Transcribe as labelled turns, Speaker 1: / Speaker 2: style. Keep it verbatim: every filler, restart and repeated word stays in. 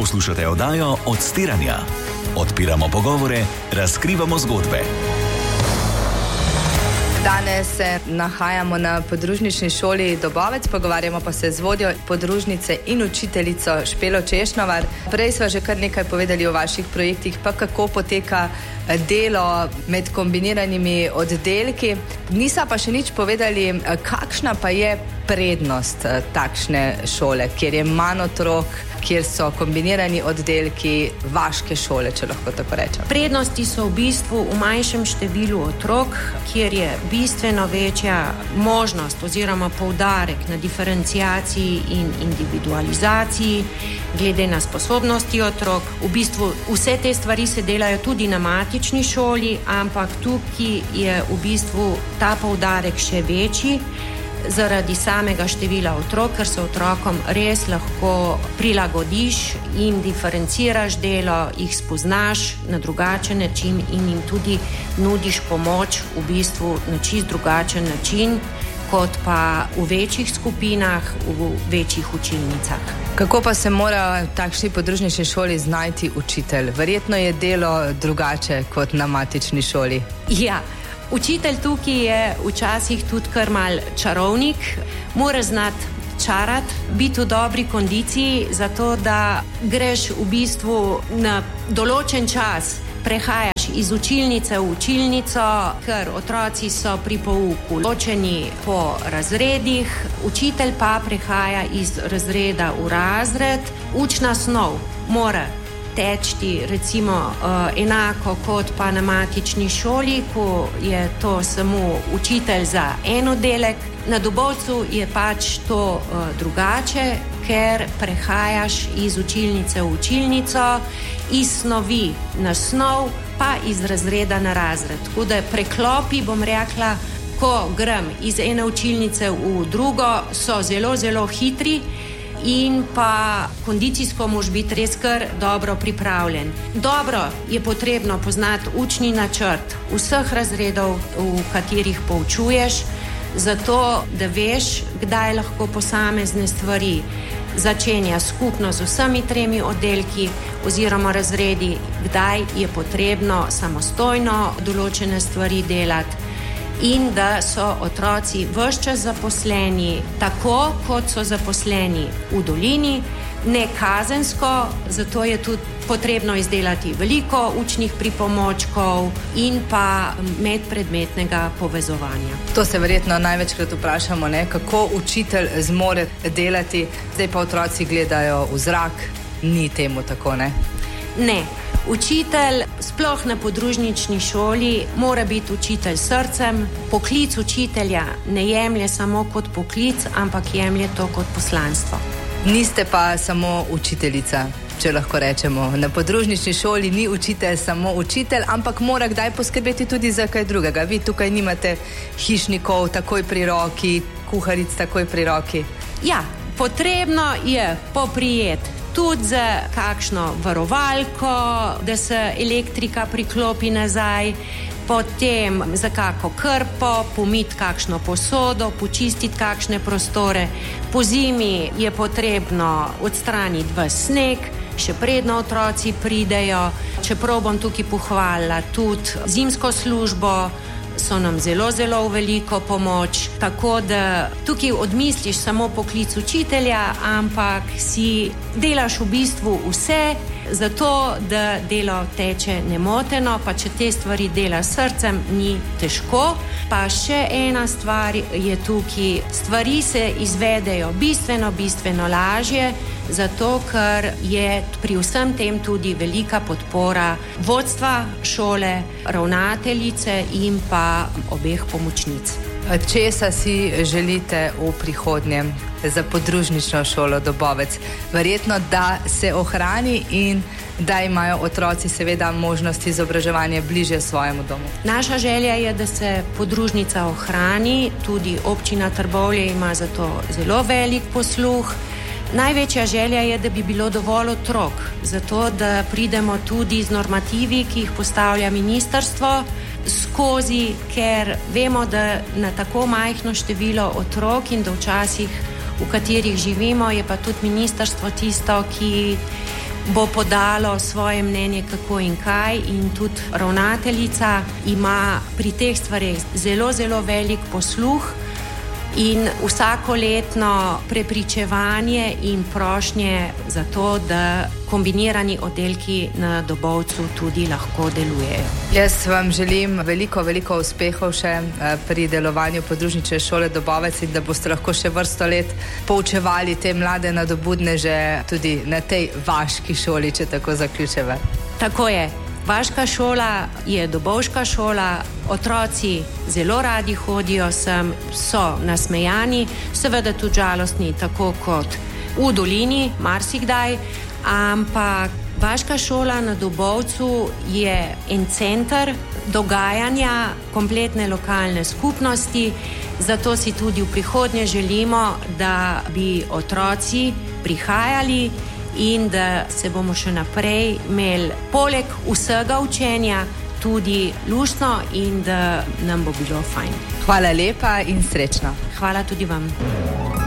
Speaker 1: Poslušate oddajo Odstiranja. Odpiramo pogovore, razkrivamo zgodbe.
Speaker 2: Danes se nahajamo na podružnični šoli Dobovec, pogovarjamo pa se z vodjo podružnice in učiteljico Špelo Češnovar. Prej sva že kar nekaj povedali o vaših projektih, pa kako poteka delo med kombiniranimi oddelki. Nisa pa še nič povedali, kakšna pa je prednost takšne šole, kjer je manj otrok, kjer so kombinirani oddelki, vaške šole, če lahko tako rečem.
Speaker 3: Prednosti so v bistvu v manjšem številu otrok, kjer je bistveno večja možnost oziroma poudarek na diferenciaciji in individualizaciji, glede na sposobnosti otrok. V bistvu vse te stvari se delajo tudi na matični šoli, ampak tukaj je v bistvu ta poudarek še večji, zaradi samega števila otrok, ker se otrokom res lahko prilagodiš in diferenciraš delo, jih spoznaš na drugačen način in jim tudi nudiš pomoč v bistvu na čist drugačen način, kot pa v večjih skupinah, v večjih učilnicah.
Speaker 2: Kako pa se mora v takšni podružnični šoli znajti učitelj? Verjetno je delo drugače kot na matični šoli.
Speaker 3: Ja. Učitelj tukaj je včasih tudi kar mal čarovnik, mora znati čarati, biti v dobri kondiciji, zato da greš v bistvu na določen čas, prehajaš iz učilnice v učilnico, ker otroci so pri pouku ločeni po razredih, učitelj pa prehaja iz razreda v razred, učna snov mora tečti recimo uh, enako kot pa na matični šoli, ko je to samo učitelj za en oddelek. Na Dobovcu je pač to uh, drugače, ker prehajaš iz učilnice v učilnico, iz snovi na snov, pa iz razreda na razred. Tako da preklopi, bom rekla, ko grem iz ene učilnice v drugo, so zelo, zelo hitri, in pa kondicijsko moraš biti res kar dobro pripravljen. Dobro je potrebno poznati učni načrt vseh razredov, v katerih poučuješ, zato da veš, kdaj lahko posamezne stvari začenja skupno z vsemi tremi oddelki oziroma razredi, kdaj je potrebno samostojno določene stvari delati, in da so otroci ves čas zaposleni tako, kot so zaposleni v dolini, ne kazensko, zato je tudi potrebno izdelati veliko učnih pripomočkov in pa medpredmetnega povezovanja.
Speaker 2: To se verjetno največkrat vprašamo, ne? Kako učitelj zmore delati, zdaj pa otroci gledajo v zrak, ni temu tako, ne?
Speaker 3: Ne. Učitelj, sploh na podružnični šoli, mora biti učitelj srcem. Poklic učitelja ne jemlje samo kot poklic, ampak jemlje to kot poslanstvo.
Speaker 2: Niste pa samo učiteljica, če lahko rečemo. Na podružnični šoli ni učitelj samo učitelj, ampak mora kdaj poskrbeti tudi za kaj drugega. Vi tukaj nimate hišnikov takoj pri roki, kuharic takoj pri roki.
Speaker 3: Ja, potrebno je poprijeti tudi za kakšno varovalko, da se elektrika priklopi nazaj, potem za kako krpo, pomiti kakšno posodo, počistiti kakšne prostore. Po zimi je potrebno odstraniti ves sneg, še predno otroci pridejo. Čeprav bom tukaj pohvalila tudi zimsko službo, so nam zelo, zelo veliko pomoč, tako da tukaj odmisliš samo poklic učitelja, ampak si delaš v bistvu vse, zato da delo teče nemoteno, pa če te stvari delaš s srcem, ni težko. Pa še ena stvar je tukaj, stvari se izvedejo bistveno, bistveno lažje, zato ker je pri vsem tem tudi velika podpora vodstva šole, ravnateljice in pa obeh pomočnic.
Speaker 2: Česa si želite v prihodnje za podružnično šolo Dobovec? Verjetno, da se ohrani in da imajo otroci seveda možnost izobraževanja bližje svojemu domu.
Speaker 3: Naša želja je, da se podružnica ohrani, tudi občina Trbovlje ima za to zelo velik posluh. Največja želja je, da bi bilo dovolj otrok, zato da pridemo tudi z normativi, ki jih postavlja ministrstvo, skozi, ker vemo, da na tako majhno število otrok in da včasih, v katerih živimo, je pa tudi ministrstvo tisto, ki bo podalo svoje mnenje, kako in kaj, in tudi ravnateljica ima pri teh stvareh zelo, zelo velik posluh in vsakoletno prepričevanje in prošnje za to, da kombinirani oddelki na Dobovcu tudi lahko delujejo.
Speaker 2: Jaz vam želim veliko, veliko uspehov še pri delovanju podružnične šole Dobovec in da boste lahko še vrsto let poučevali te mlade nadobudneže tudi na tej vaški šoli, če tako zaključeva.
Speaker 3: Tako je. Vaška šola je dobovška šola, otroci zelo radi hodijo sem, so nasmejani, seveda tudi žalostni, tako kot v dolini, marsikdaj, ampak vaška šola na Dobovcu je en center dogajanja kompletne lokalne skupnosti, zato si tudi v prihodnje želimo, da bi otroci prihajali in da se bomo še naprej imeli poleg vsega učenja tudi luštno in da nam bo bilo fajn.
Speaker 2: Hvala lepa in srečno.
Speaker 3: Hvala tudi vam.